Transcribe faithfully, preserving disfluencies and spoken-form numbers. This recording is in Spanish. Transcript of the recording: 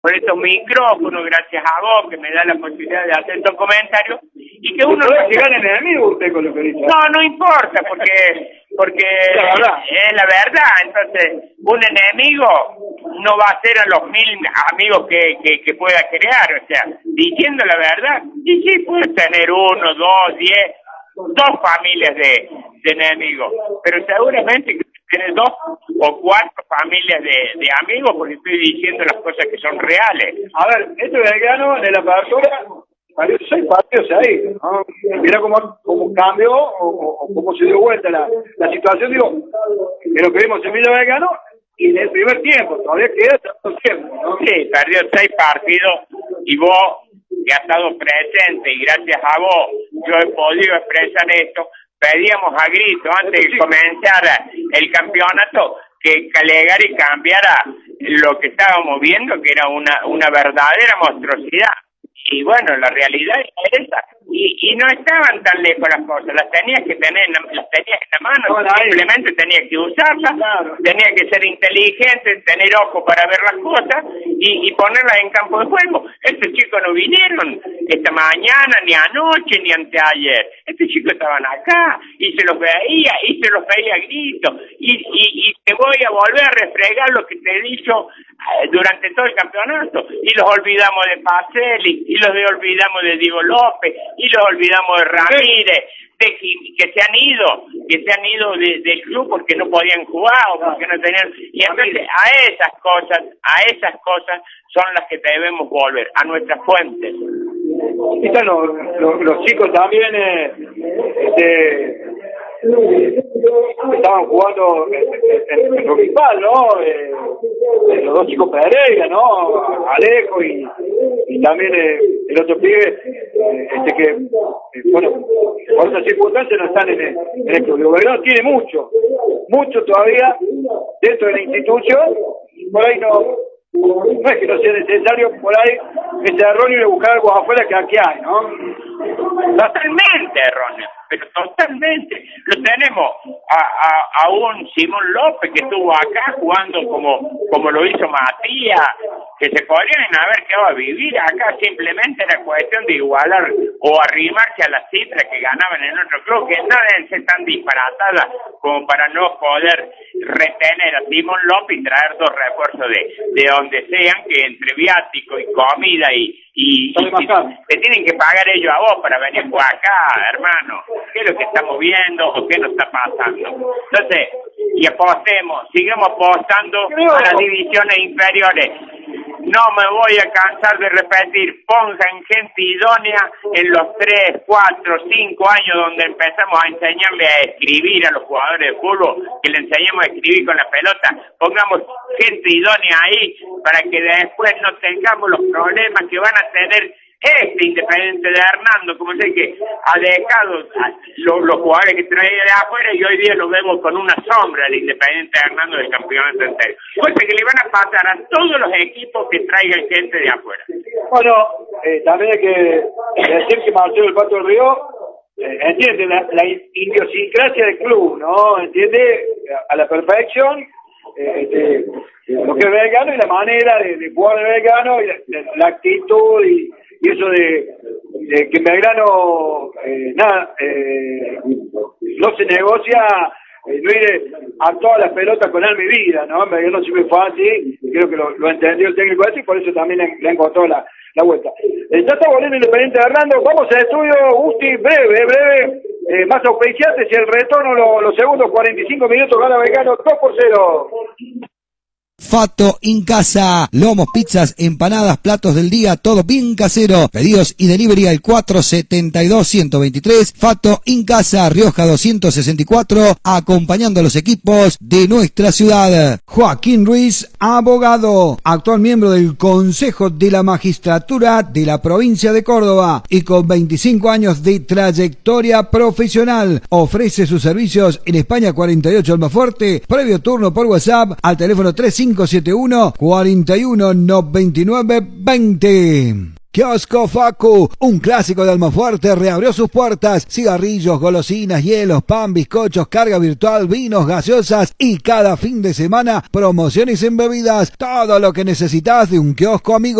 por estos micrófonos, gracias a vos que me da la posibilidad de hacer estos comentarios y que uno no llegar en enemigo usted con lo que dice. No, no importa porque porque la verdad. es la verdad. Entonces un enemigo no va a ser a los mil amigos que, que, que pueda crear, o sea, diciendo la verdad. Y sí puede tener uno, dos, diez, dos familias de, de enemigos, pero seguramente tiene dos o cuatro familias de, de amigos porque estoy diciendo las cosas que son reales. A ver, este Belgrano en la apertura salió seis partidos ahí, ¿no? Mira cómo, cómo cambió o, o cómo se dio vuelta la, la situación, digo, de lo que vimos en Villa Belgrano y en el primer tiempo, todavía queda tanto tiempo, ¿no? Sí, perdió seis partidos y vos, que has estado presente y gracias a vos yo he podido expresar esto, pedíamos a grito antes de comenzar el campeonato que Calegari cambiara lo que estábamos viendo, que era una, una verdadera monstruosidad. Y bueno, la realidad es esa. Y, y no estaban tan lejos las cosas, las tenías que tener, las tenías en la mano, no, simplemente tenías que usarlas, claro. Tenías que ser inteligente, tener ojo para ver las cosas y, y ponerlas en campo de juego. Estos chicos no vinieron esta mañana, ni anoche, ni anteayer. Estos chicos estaban acá y se los veía, y se los veía a gritos. Y, y, y te voy a volver a refregar lo que te he dicho eh, durante todo el campeonato. Y los olvidamos de Pacelli, y los olvidamos de Diego López, y los olvidamos de Ramírez, de que, que se han ido, que se han ido de, del club porque no podían jugar o porque no tenían. Y entonces a esas cosas, a esas cosas son las que debemos volver, a nuestras fuentes. Están los, los, los chicos también, eh, este, estaban jugando en el principal, ¿no? Eh, los dos chicos Pereira, ¿no? Alejo y, y también eh, el otro pibe, eh, este que, eh, bueno, por otras circunstancias no están en el, en el club. Belgrano tiene mucho, mucho todavía dentro de la institución y por ahí no, no es que no sea necesario por ahí ese erróneo de buscar algo afuera que aquí hay, ¿no? Totalmente erróneo, pero totalmente. Lo tenemos a, a, a un Simón López que estuvo acá jugando como, como lo hizo Matías, que se podrían haber quedado a vivir acá, simplemente era cuestión de igualar o arrimarse a las cifras que ganaban en otro club, que no deben ser tan disparatadas como para no poder retener a Simón López y traer dos refuerzos de, de donde sean, que entre viático y comida y y, y, y te tienen que pagar ellos a vos para venir por acá, hermano. ¿Qué es lo que estamos viendo o qué nos está pasando? Entonces, y apostemos, sigamos apostando a las divisiones inferiores. No me voy a cansar de repetir, pongan gente idónea en los tres, cuatro, cinco años donde empezamos a enseñarle a escribir a los jugadores de fútbol, que le enseñemos a escribir con la pelota, pongamos gente idónea ahí para que después no tengamos los problemas que van a tener este Independiente de Hernando, como sé que ha dejado a los, los jugadores que traía de afuera y hoy día lo vemos con una sombra el Independiente de Hernando del campeonato entero. Cosa que le van a pasar a todos los equipos que traigan gente de afuera. Bueno, eh, también hay que decir que Marcelo El Pato del Río eh, entiende la, la idiosincrasia del club, ¿no? Entiende a la perfección eh, este, lo que es Belgrano y la manera de, de jugar de Belgrano y la, la actitud y Y eso de, de que en Belgrano eh, nada, eh, no se negocia, eh, no ir a todas las pelotas con alma y vida, ¿no? En Belgrano siempre fue así, y creo que lo, lo entendió el técnico así, y por eso también le, le encontró la, la vuelta. Eh, ya está volviendo Independiente de Hernando, vamos al estudio, Gusti, breve, breve, eh, más auspiciantes y el retorno, lo, los segundos cuarenta y cinco minutos, gana Belgrano dos por cero. Fato in casa, lomos, pizzas, empanadas, platos del día, todo bien casero. Pedidos y delivery al cuatro setenta y dos, ciento veintitrés. Fato in casa, Rioja doscientos sesenta y cuatro, acompañando a los equipos de nuestra ciudad. Joaquín Ruiz, abogado, actual miembro del Consejo de la Magistratura de la provincia de Córdoba y con veinticinco años de trayectoria profesional. Ofrece sus servicios en España cuarenta y ocho Almafuerte, previo turno por WhatsApp al teléfono tres cinco siete uno, cuarenta y uno, noventa y nueve, veinte. Kiosco Facu, un clásico de Almafuerte, reabrió sus puertas. Cigarrillos, golosinas, hielos, pan, bizcochos, carga virtual, vinos, gaseosas y cada fin de semana promociones en bebidas. Todo lo que necesitas de un kiosco amigo.